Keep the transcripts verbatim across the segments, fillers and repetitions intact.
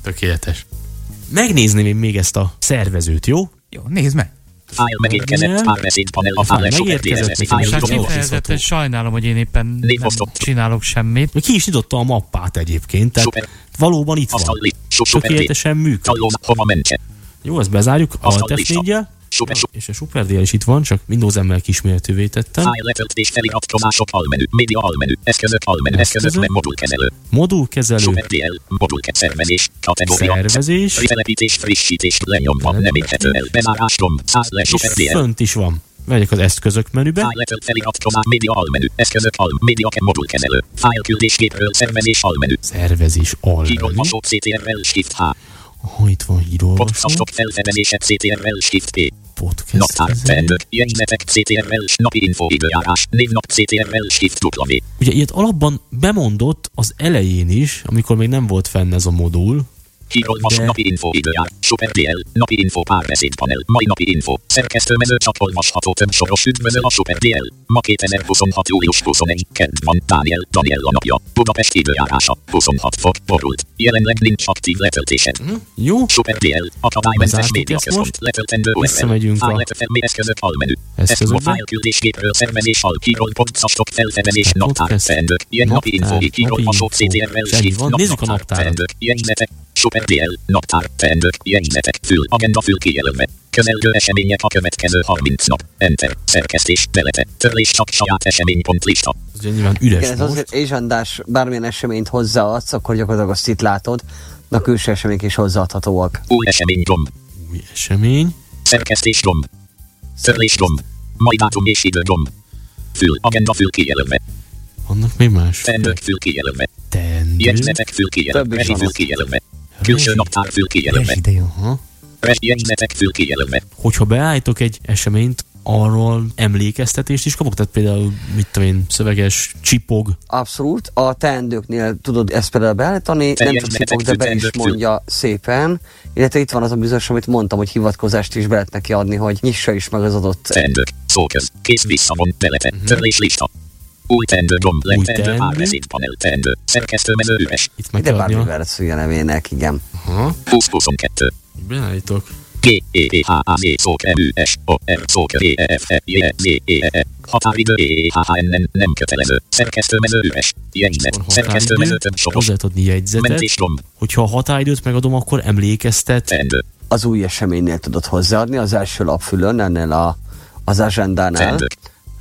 Tökéletes. Megnézném én még ezt a szervezőt, jó? Jó, nézd meg. Fájl megérkezett, párbeszédpanel, a fájl megérkezett, Kifejezetten sajnálom, hogy én éppen nem csinálok semmit. Ki is nyitotta a mappát egyébként, tehát Super. valóban itt van. Tökéletesen működik. Jó, ezt bezárjuk Alt F négyel, és a SuperDL is itt van, csak Windows M-mel kisméretűvé tettem. Fájl letöltés, felirat, csomások, almenü, média almenü, eszközök almenü, eszközök, meg modulkezelő. Modulkezelő. SuperDL, modulkezelés, kategória. Szervezés. Telepítés, frissítés, lenyomva, nem érhető el, bezárás, rom, száz le, És SuperDL. fönt is van. Megyek az eszközök menübe. Fájl letölt, felirat, csomás, média almenü, eszközök alm, média modulkezelő. Fájl küldésgépről, szervezés almenü. Szervezés almenü. Hírolvasó, cé té er-rel, Shift H. Oh, itt van hírolvasó. Podcastok felfedezése, cé té er-rel, Shift P. Podcast. Naptár, teendők, jegyzetek, cé té er-rel, napi info, időjárás, névnap, cé té er-rel, Shift W. Ugye ilyet alapban bemondott az elején is, amikor még nem volt fenn ez a modul. Hírolvasó, De... napi info, időjár, SuperDL, napi info, párbeszédpanel, mai napi info, szerkesztőmező, csak olvasható többsoros, üdvözöl a SuperDL. Ma kétezer-huszonhat. július huszonegyedike. Kedd van, Dániel, Daniel a napja, Budapest időjárása, huszonhat fok, borult. Jelenleg nincs aktív letöltésed. Hm? Jó. SuperDL, akadálymentes médiaközpont, letöltendő u er el. Visszamegyünk a Fájletefedmé eszközök almenü. eszközökbe. Fájlküldésgépről, szervezés al, kírol, podcastok, felfedezés, naptár, teendők, ilyen napi info, kírolvasó, cé té er-rel, Shift, naptár, teendők, jegyzetek, SuperDL, naptár, teendők, jegyzetek, fül, agenda fül kijelölve. Közelgő események a következő harminc nap. Enter, szerkesztés, delete, törlés csak saját eseménypontlista. Ez nyilván üres Igen, ez most. azért ézsandás, bármilyen eseményt hozzáadsz, akkor gyakorlatilag azt itt látod, de a külső események is hozzáadhatóak. Új esemény gomb. Új esemény. Szerkesztés gomb. Törlés gomb. Mai dátum és idő gomb. Fül, agenda fül kijelölve. Vannak még más. Teendők fül kijelölve. Teendő. Jegyzetek fül kijelölve. Rezi fül kijelölve. Külső naptár fül kijelölve. Rezi, aha. Jegyzetek fül kijelölve. Hogyha beállítok egy eseményt, arról emlékeztetést is kapok? Tehát például, mit tudom én, szöveges, csipog. Abszolút. A teendőknél tudod ezt például beállítani, nem csak csipog, de be is mondja szépen. Illetve itt van az a bizonyos, amit mondtam, hogy hivatkozást is be lehet neki adni, hogy nyissa is meg az adott. Teendők, szóköz, kész visszavon, delete, uh-huh. törlés lista. Új teendő gomb, legteendő, párbeszédpanel, teendő, szerkesztőmező üres. Itt meg De kell adni a... bármivel szülje nevének, igen. Aha. húsz huszonkettő. Beállítok. G, E, E, H, A, Z, szók, M, Ü, S, O, R, szók, E, F, F, J, Z, E, E, határidő, E, H, H, N, nem kötelező, szerkesztőmező üres, jegyzet, szerkesztőmező több soros, hozzá adni jegyzetet. mentésgomb. Hogyha a határidőt megadom, akkor emlékeztet. Teendő. Az új eseménynél tudod hozzáadni, az első lapfülön, ennél a, az agendánál. Teendők.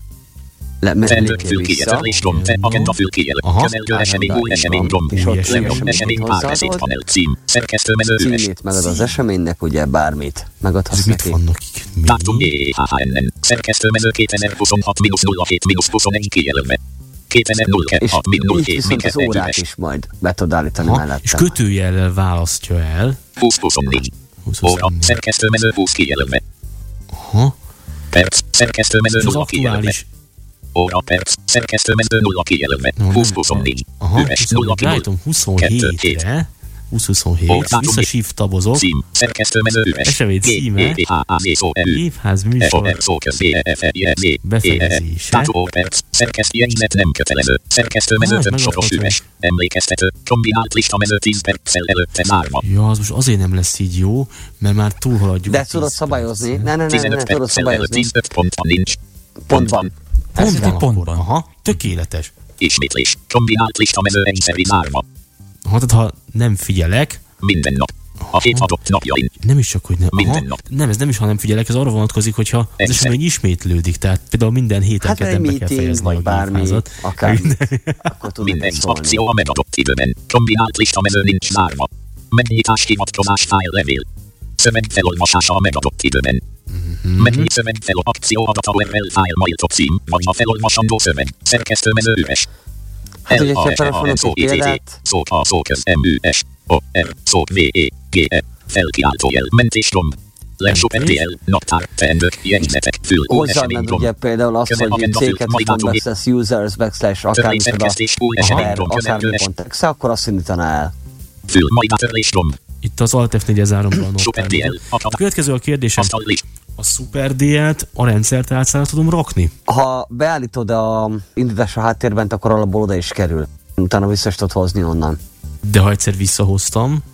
Teendők fülkijelölés gomb, agenda fülkijelölés, közelgő esemény, új esemény gomb, legnagyobb esemény, párbeszédpanel, cím, szerkesztőmező üres. Címét megad az eseménynek, ugye bármit megadhatsz Ez mit neki. vannak itt? Mi? Dátum E, H, H, N, szerkesztőmező kétezer-huszonhat. nulla hét huszonegyedike. kijelölve. És kétezer-huszonhat. így viszont az órát is majd be tud állítani Ha, mellette. és kötőjellel választja el. húsz huszonnégy. Óra, szerkesztőmező húsz kijelölve. Aha. Perc, szerkesztőmező És az nulla kijelölve. aktuális. Óra, perc, szerkesztőmező nulla kijelölve. húsz huszonnégy. Aha, Üres, nulla rájtom huszonhétre. húsz huszonhét. Vissza shift tabozok. Cím, szerkesztőmező üres. Esemény címe. Évház műsor. Befejezése. Dátum, perc, szerkesztőjegyzet nem kötelező. Szerkesztőmező több soros üres. Emlékeztető, kombinált listamező tíz perccel előtte zárva. Ja, az most azért nem lesz így jó, mert már túlhaladjuk. De tudod szabályozni? Ne, ne, ne, ne, ne tudod szabályozni. tizenöt pont van nincs. Pont van. Pont van, pontban. Aha, tökéletes. Ismétlés, kombinált listamező egyszeri zárva. Ha, tehát, ha nem figyelek, Minden nap. A hét adott napjain. nem is csak, hogy nem. Minden Aha, nap. nem, ez nem is, ha nem figyelek, ez arra vonatkozik, hogyha az Egyszer. esemény ismétlődik, tehát például minden héten Hát egy kedden be kell meeting, fejezni vagy a bármi, gépházat. akár akkor tudod Minden szólni. akció a megadott időben. Kombinált listamező nincs zárva. Megnyitás hivatkozás fájllevél. Szöveg felolvasása a megadott időben. Mm-hmm. Megnyit szöveg fel akció adata U R L fájl majtok cím, vagy a felolvasandó szöveg. Szerkesztőmező üres. Hát ugye, ha telefonok egy példát... Szók A, szóköz, M, Ü, S, O, R, szók V, E, G, E, felkiáltójel, mentésgomb. Le SuperDL, naptár, teendők, jegyzetek, fül, új esemény Hozzáadnod gomb. ugye például azt, Közel hogy agenda C fül, kettő mai pont dátum, backslash users backslash akármicsoda Törlésszerkesztés, új esemény per gomb, közelgő akármi pont exe, akkor azt indítaná el. fül, mai törlés gomb. Itt az Alt F négyes zárom be a SuperDL, nottárat. A akadá- következő a kérdésem, asztal list. a SuperDL-t a rendszertárcára tudom rakni? Ha beállítod a indítás a háttérben, akkor alapból oda is kerül. Utána vissza is tudod hozni onnan. De ha egyszer visszahoztam,